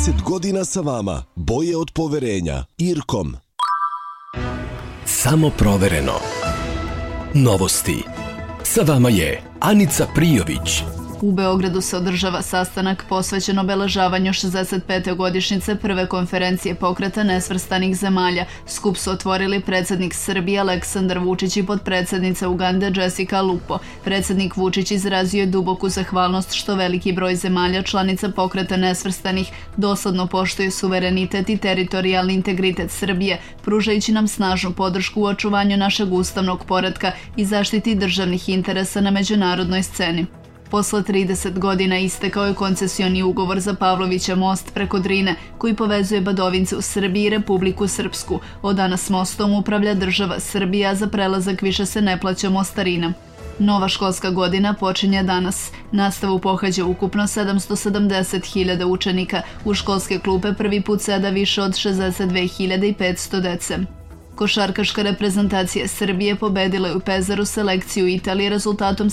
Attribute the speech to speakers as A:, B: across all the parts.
A: 30 godina sa vama. Boje od poverenja. Irkom.
B: Samo provereno. Novosti. Sa vama je Anica Prijović.
C: U Beogradu se održava sastanak posvećen obeležavanju 65. godišnjice prve konferencije pokreta nesvrstanih zemalja. Skup su otvorili predsjednik Srbije Aleksandar Vučić i potpredsjednica Ugande Jessica Lupo. Predsjednik Vučić izrazio je duboku zahvalnost što veliki broj zemalja članica pokreta nesvrstanih dosledno poštuje suverenitet i teritorijalni integritet Srbije, pružajući nam snažnu podršku u očuvanju našeg ustavnog poretka i zaštiti državnih interesa na međunarodnoj sceni. Posle 30 godina istekao je koncesioni ugovor za Pavlovića most preko Drine, koji povezuje Badovince u Srbiji i Republiku Srpsku. Od danas mostom upravlja država Srbija, za prelazak više se ne plaća mostarina. Nova školska godina počinje danas. Nastavu pohađa ukupno 770.000 učenika. U školske klupe prvi put seda više od 62.500 dece. Košarkaška reprezentacija Srbije pobedila je u Pezaru selekciju Italije rezultatom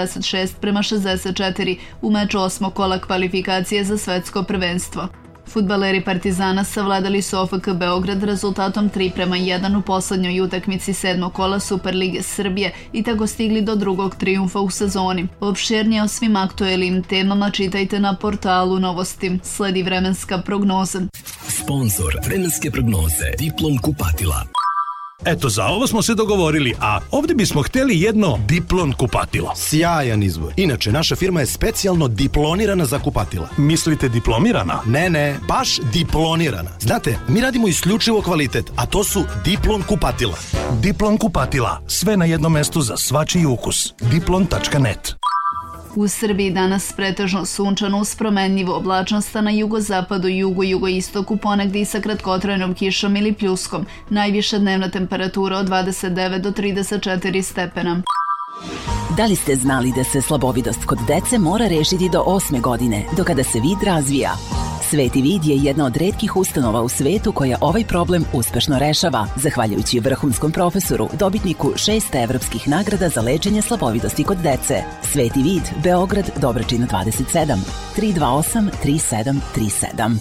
C: 76-64 u meču 8. kola kvalifikacije za svetsko prvenstvo. Fudbaleri Partizana savladali su OFK Beograd rezultatom 3-1 u poslednjoj utakmici 7. kola Superlige Srbije i tako stigli do drugog trijumfa u sezoni. Opširnije o svim aktuelnim temama čitajte na portalu Novosti. Sledi vremenska prognoza.
B: Sponzor vremenske prognoze Diplom kupatila.
D: Eto, za ovo smo se dogovorili, a ovdje bismo htjeli jedno Diplon kupatilo.
E: Sjajan izbor. Inače, naša firma je specijalno diplonirana za kupatila.
D: Mislite diplomirana?
E: Ne, baš diplonirana. Znate, mi radimo isključivo kvalitet, a to su Diplon kupatila.
D: Diplon kupatila. Sve na jednom mestu za svačiji ukus. Diplon.net.
C: U Srbiji danas pretežno sunčano uz promenljivu oblačnost, a na jugozapadu, jugu i jugoistoku ponegdje i sa kratkotrajnom kišom ili pljuskom. Najviša dnevna temperatura od 29 do 34 stepena.
F: Da li ste znali da se slabovidost kod dece mora rešiti do 8. godine, do kada se vid razvija? Sveti vid je jedna od retkih ustanova u svetu koja ovaj problem uspešno rešava, zahvaljujući vrhunskom profesoru, dobitniku 6 evropskih nagrada za lečenje slabovidosti kod dece. Sveti vid, Beograd, Dobračina 27, 328 3737.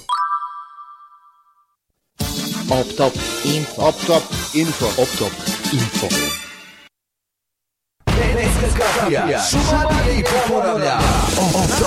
G: Optop info. Optop info. Optop info.
H: Šumadija i Pomoravlja.